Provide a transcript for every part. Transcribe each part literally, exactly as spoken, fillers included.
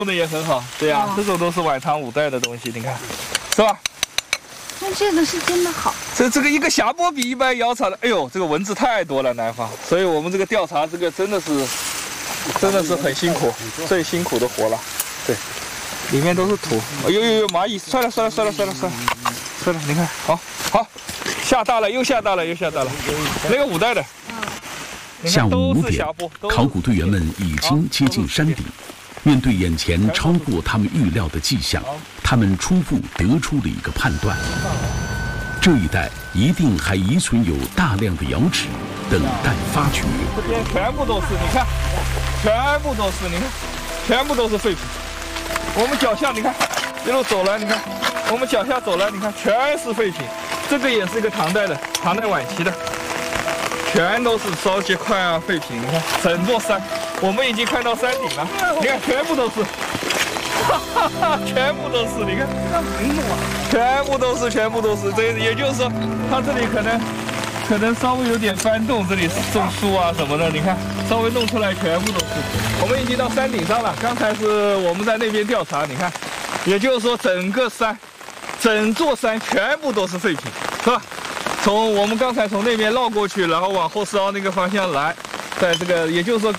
用的也很好，对呀、啊哦，这种都是晚唐五代的东西，你看，是吧？ 那这个是真的好。 这这个一个匣钵比一般窑厂的，哎呦，这个文字太多了，南方，所以我们这个调查这个真的是，真的是很辛苦，最辛苦的活了。对，里面都是土，哎呦呦呦，蚂蚁，摔了摔了摔了摔了摔了摔了，你看，好，好，下大了，又下大了，又下大了，那个五代的。 下午五点，考古队员们已经接近山顶。面对眼前超过他们预料的迹象，他们初步得出了一个判断：这一带一定还遗存有大量的窑址，等待发掘。 这边全部都是，你看，全部都是，你看，全部都是废品。我们脚下，你看，一路走来，你看，我们脚下走来，你看，全是废品。这个也是一个唐代的，唐代晚期的。全都是烧结块啊，废品。你看整座山，我们已经看到山顶了。你看，全部都是，哈哈哈，全部都是。你看，全部都是，全部都是。这也就是说，它这里可能可能稍微有点翻动，这里种树啊什么的。你看，稍微弄出来，全部都是。我们已经到山顶上了。刚才是我们在那边调查，你看，也就是说，整个山，整座山全部都是废品，是吧？从我们刚才从那边绕过去，然后往后烧那个方向来，在这个也就是说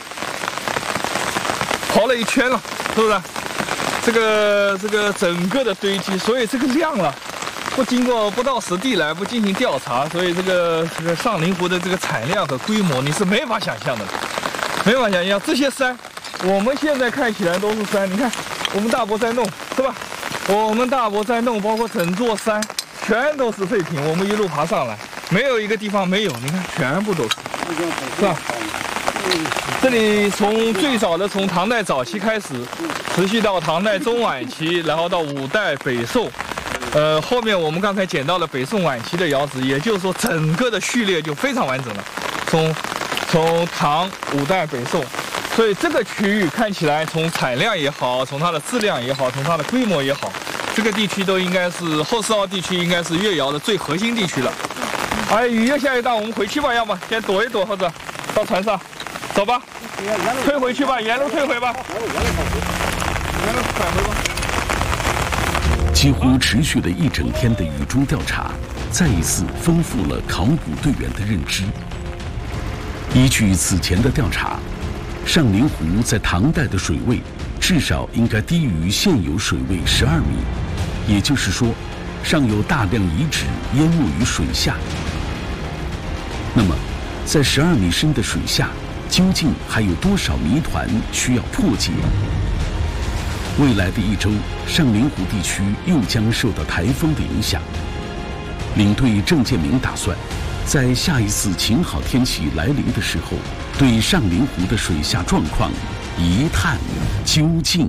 刨了一圈了，是不是？这个这个整个的堆积，所以这个量了，不经过不到实地来，不进行调查，所以这个这个上林湖的这个产量和规模你是没法想象的，没法想象。这些山，我们现在看起来都是山，你看我们大伯在弄，是吧？我们大伯在弄，包括整座山。全都是废品，我们一路爬上来，没有一个地方没有，你看全部都是，是吧？这里从最早的从唐代早期开始，持续到唐代中晚期，然后到五代北宋，呃，后面我们刚才捡到了北宋晚期的窑址，也就是说整个的序列就非常完整了，从从唐、五代、北宋，所以这个区域看起来从产量也好，从它的质量也好，从它的规模也好。这个地区都应该是后四号地区，应该是越窑的最核心地区了。哎，雨越下越大，我们回去吧，要么先躲一躲，或者到船上，走吧，退回去吧，沿路退回吧，沿路返回吧。 几乎持续了一整天的雨珠调查，再一次丰富了考古队员的认知。依据此前的调查，上林湖在唐代的水位至少应该低于现有水位十二米。也就是说，尚有大量遗址淹没于水下。那么，在十二米深的水下，究竟还有多少谜团需要破解？未来的一周，上林湖地区又将受到台风的影响。领队郑建明打算，在下一次晴好天气来临的时候，对上林湖的水下状况一探究竟。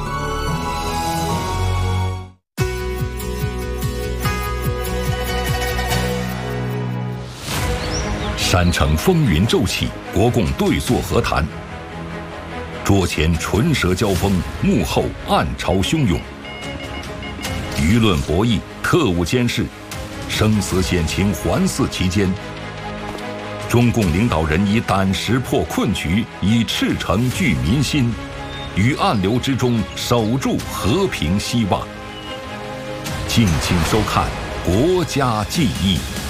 山城风云骤起，国共对坐和谈。桌前唇舌交锋，幕后暗潮汹涌。舆论博弈，特务监视，生死险情环伺其间。中共领导人以胆识破困局，以赤诚聚民心，于暗流之中守住和平希望。敬请收看《国家记忆》。